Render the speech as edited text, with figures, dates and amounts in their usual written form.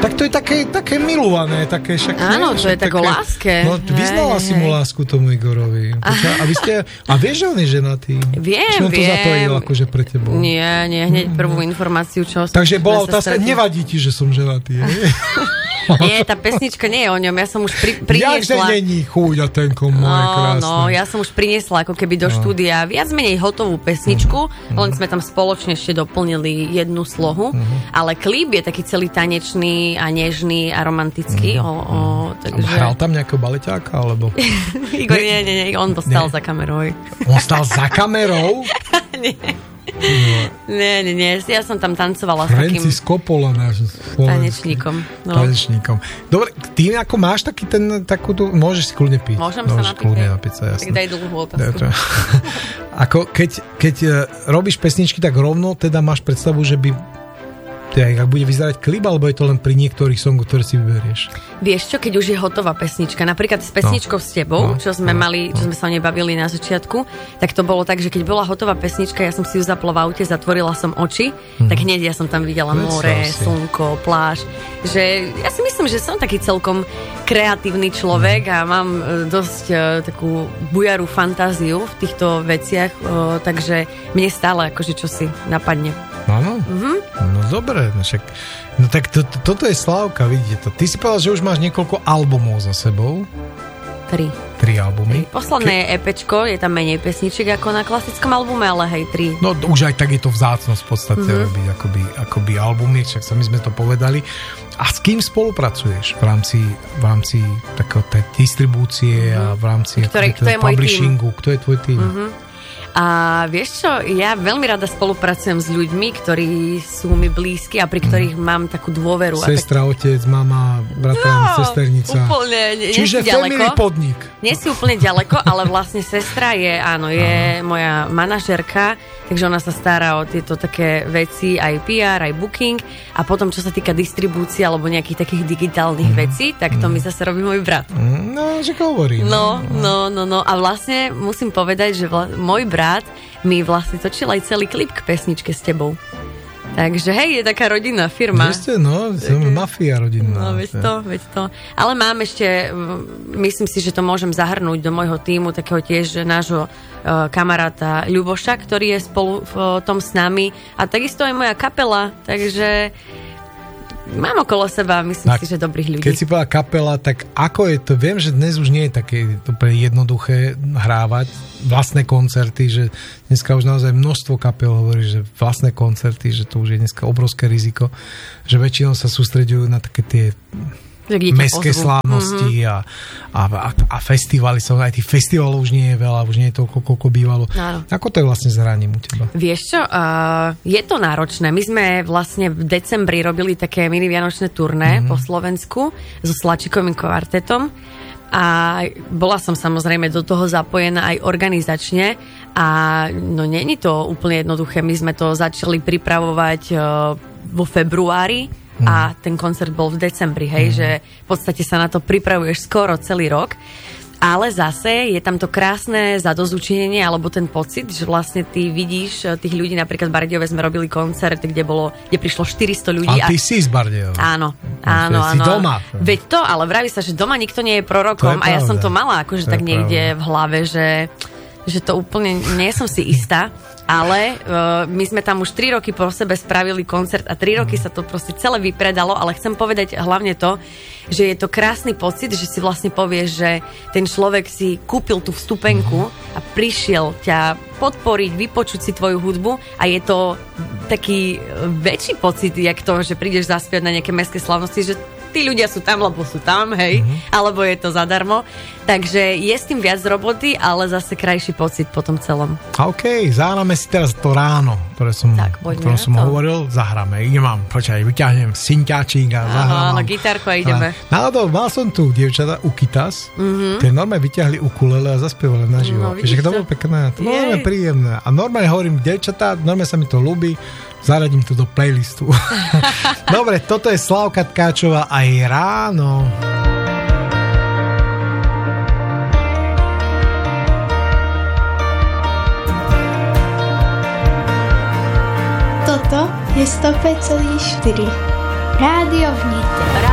Tak to je také milované, také však... Áno, to je tak o láske. No, vyznala si mu lásku tomu Igorovi. A vieš, že on je ženatý? Viem. to zatojil akože pre tebou? Nie, hneď prvú informáciu, čo... Takže bola otázka, nevadí ti, že som ženatý, Nie, tá pesnička nie je o ňom, ja som už priniesla... Jakže není chúďa tenko moje krásne. No, ja som už priniesla ako keby do štúdia viac menej hotovú pesničku, len sme tam spoločne ešte doplnili jednu slohu, ale klip je taký celý tanečný a nežný a romantický. Takže... Hral tam nejakého baleťáka, alebo... Igor, nie, on to stal za kamerou. On stal za kamerou? Nie. Nie, ja som tam tancovala s takým Francis Coppola, náš tanečníkom. Tanečníkom. Dobre, ty ako máš takúto, môžeš si kľudne piť. Môžem sa napiť, jasne. Tak daj dlhú otázku. Ako keď robíš pesničky, tak rovno teda máš predstavu, že by ak bude vyzerať klip, alebo je to len pri niektorých songoch, ktoré si vyberieš? Vieš čo, keď už je hotová pesnička, napríklad s pesničkou s tebou, čo sme sa o nej bavili na začiatku, tak to bolo tak, že keď bola hotová pesnička, ja som si ju zapla v aute, zatvorila som oči, tak hneď ja som tam videla more, slnko, pláž, že ja si myslím, že som taký celkom kreatívny človek a mám dosť takú bujarú fantáziu v týchto veciach, takže mne stále akože čosi napadne. Áno? No dobre, no tak toto je Slávka, vidíte to. Ty si povedal, že už máš niekoľko albumov za sebou. 3 albumy. Posledné je EPčko, je tam menej pesničiek ako na klasickom albume, ale hej, 3. No už aj tak je to vzácnosť v podstate robiť akoby albumy, však sami sme to povedali. A s kým spolupracuješ v rámci takého tej distribúcie a v rámci publishingu? Kto je tvoj tým? A vieš čo, ja veľmi rada spolupracujem s ľuďmi, ktorí sú mi blízki a pri ktorých mám takú dôveru. Sestra, otec, mama, bratran, sesternica. Úplne, čiže family podnik. Nie si úplne ďaleko, ale vlastne sestra je moja manažerka, takže ona sa stará o tieto také veci, aj PR, aj booking. A potom, čo sa týka distribúcie alebo nejakých takých digitálnych vecí, tak to mi zase robí môj brat. No, že hovorím. No. A vlastne musím povedať, že môj brat mi vlastne točil aj celý klip k pesničke s tebou. Takže hej, je taká rodinná firma. Viete, mafia rodinná. No, veď to. Ale mám ešte, myslím si, že to môžem zahrnúť do môjho tímu, takého tiež nášho kamaráta Ľuboša, ktorý je spolu v tom s nami. A takisto aj moja kapela, takže mám okolo seba, myslím si, že dobrých ľudí. Keď si povedala kapela, tak ako je to? Viem, že dnes už nie je také úplne jednoduché hrávať vlastné koncerty, že dneska už naozaj množstvo kapel hovorí, že vlastné koncerty, že to už je dneska obrovské riziko, že väčšinou sa sústreďujú na také tie mestské slávnosti a festivály. Aj tých festivalov už nie je veľa, už nie je toľko, koľko bývalo. Áno. Ako to je vlastne s hraním u teba? Vieš čo, je to náročné. My sme vlastne v decembri robili také mini vianočné turné po Slovensku so Slačikovým kvartetom a bola som samozrejme do toho zapojená aj organizačne a no není to úplne jednoduché. My sme to začali pripravovať vo februári a ten koncert bol v decembri, že v podstate sa na to pripravuješ skoro celý rok. Ale zase je tam to krásne zadosťučinenie alebo ten pocit, že vlastne ty vidíš tých ľudí, napríklad v Bardejove sme robili koncert, kde prišlo 400 ľudí. A ty si z Bardejova. Áno. Si doma. Veď to, ale vraví sa, že doma nikto nie je prorokom a ja som to mala akože tak niekde v hlave, že to úplne nie som si istá, ale my sme tam už 3 roky po sebe spravili koncert a 3 roky sa to proste celé vypredalo, ale chcem povedať hlavne to, že je to krásny pocit, že si vlastne povieš, že ten človek si kúpil tú vstupenku a prišiel ťa podporiť, vypočuť si tvoju hudbu a je to taký väčší pocit, jak to, že prídeš zaspievať na nejaké mestské slavnosti, že tí ľudia sú tam, lebo sú tam, alebo je to zadarmo. Takže je s tým viac roboty, ale zase krajší pocit po tom celom. OK, zahráme si teraz to ráno, ktoré som hovoril, zahráme. Vyťahnem synťáčik a zahrám. Áno, gitárku a ideme. Náhodou, mal som tu dievčata Ukitas, tie normálne vyťahli ukulele a zaspievali naživo. Že to bolo pekné, to bolo veľmi príjemné. A normálne hovorím, dievčatá, normálne sa mi to ľúbi, zaradím to do playlistu. Dobre, toto je Slávka Tkáčová aj ráno. Toto je 105,4. Rádio v Nitre.